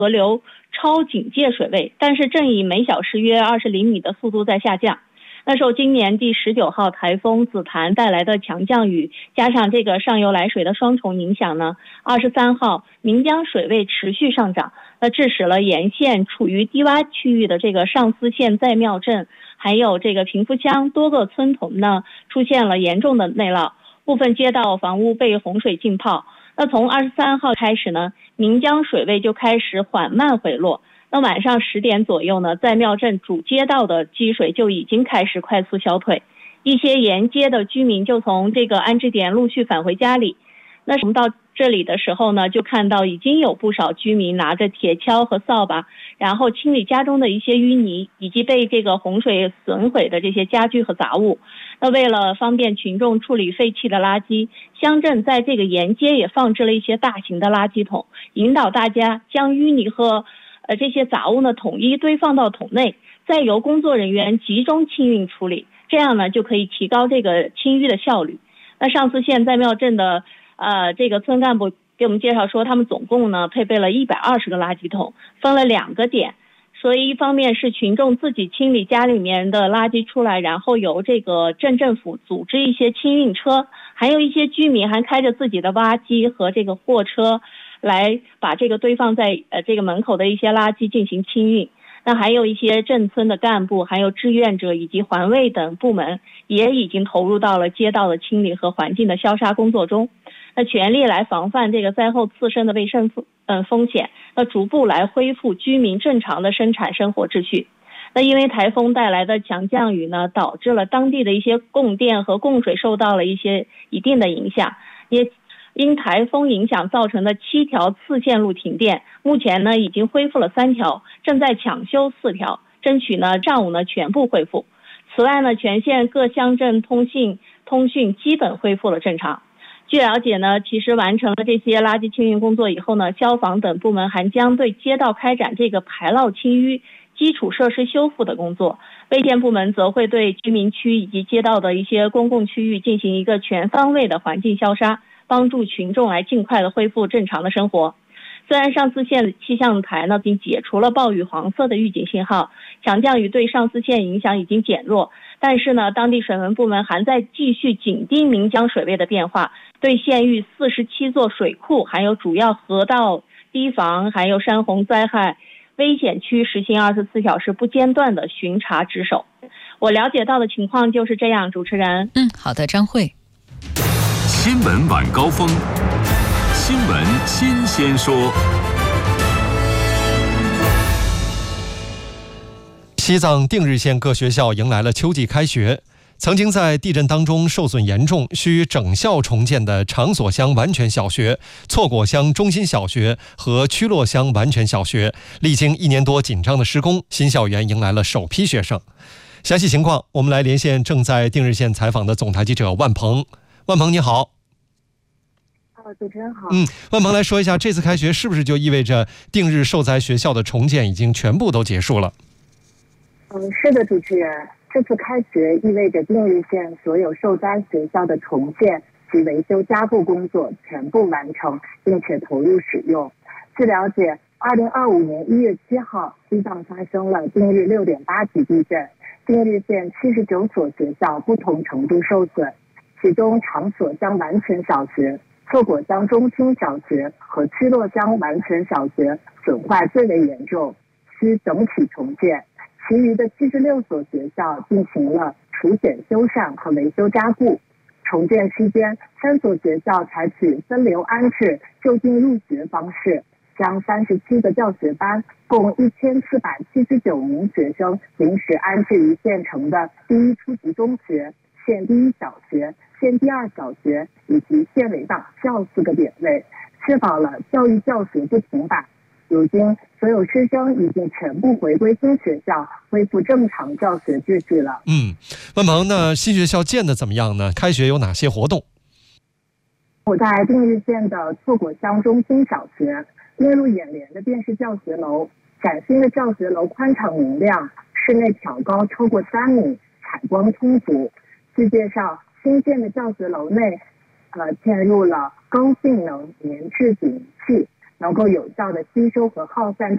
河流超警戒水位，但是正以每小时约20厘米的速度在下降。那受今年第19号台风紫檀带来的强降雨，加上这个上游来水的双重影响呢，23号岷江水位持续上涨，那致使了沿线处于低洼区域的这个上思县在庙镇，还有这个平福乡多个村屯呢出现了严重的内涝，部分街道房屋被洪水浸泡。那从23号开始呢，岷江水位就开始缓慢回落。那晚上10点左右呢，在庙镇主街道的积水就已经开始快速消退，一些沿街的居民就从这个安置点陆续返回家里。那我们到这里的时候呢，就看到已经有不少居民拿着铁锹和扫把，然后清理家中的一些淤泥以及被这个洪水损毁的这些家具和杂物。那为了方便群众处理废弃的垃圾，乡镇在这个沿街也放置了一些大型的垃圾桶，引导大家将淤泥和这些杂物呢统一堆放到桶内，再由工作人员集中清运处理，这样呢就可以提高这个清淤的效率。那上思县在庙镇的这个村干部给我们介绍说，他们总共呢配备了120个垃圾桶，分了2个点。所以一方面是群众自己清理家里面的垃圾出来，然后由这个镇政府组织一些清运车，还有一些居民还开着自己的挖机和这个货车来把这个堆放在这个门口的一些垃圾进行清运。那还有一些镇村的干部，还有志愿者以及环卫等部门也已经投入到了街道的清理和环境的消杀工作中，那全力来防范这个灾后次生的卫生风险，那逐步来恢复居民正常的生产生活秩序。那因为台风带来的强降雨呢，导致了当地的一些供电和供水受到了一定的影响，也因台风影响造成的7条次线路停电，目前呢已经恢复了3条，正在抢修4条，争取呢上午呢全部恢复。此外呢，全县各乡镇通讯基本恢复了正常。据了解呢，其实完成了这些垃圾清运工作以后呢，消防等部门还将对街道开展这个排涝清淤、基础设施修复的工作。卫健部门则会对居民区以及街道的一些公共区域进行一个全方位的环境消杀，帮助群众来尽快的恢复正常的生活。虽然上思县气象台呢已经解除了暴雨黄色的预警信号，强降雨对上思县影响已经减弱，但是呢，当地水文部门还在继续紧盯岷江水位的变化，对县域47座水库还有主要河道堤防还有山洪灾害危险区实行24小时不间断的巡查值守。我了解到的情况就是这样，主持人。 好的，张慧。 新闻晚高峰，新闻新鲜说。 西藏定日县各学校迎来了秋季开学。曾经在地震当中受损严重，需整校重建的长所乡完全小学、错果乡中心小学和曲洛乡完全小学，历经1年多紧张的施工，新校园迎来了首批学生。详细情况，我们来连线正在定日县采访的总台记者万鹏。万鹏，你好。 主持人好。 万鹏来说一下，这次开学是不是就意味着定日受灾学校的重建已经全部都结束了？ 是的，主持人。这次开学意味着定日县所有受灾学校的重建及维修加固工作全部完成，并且投入使用。据了解，2025年1月7号，西藏发生了定日6.8级地震，定日县79所学校不同程度受损，其中长所乡完全小学、错果乡中心小学和曲洛乡完全小学损坏最为严重，需整体重建。其余的76所学校进行了除险修缮和维修加固。重建期间，3所学校采取分流安置、就近入学方式，将37个教学班共1479名学生临时安置于县城的第1初级中学、县第1小学、县第2小学以及县委党校4个点位，确保了教育教学不停摆。如今，所有师生已经全部回归新学校，恢复正常教学秩序了。 万鹏，那新学校建的怎么样呢？开学有哪些活动？ 我在定日县的错果乡中心小学，映入眼帘的便是教学楼，崭新的教学楼宽敞明亮，室内挑高超过3米，采光充足。据介绍，新建的教学楼内，嵌入了高性能棉质景器，能够有效的吸收和耗散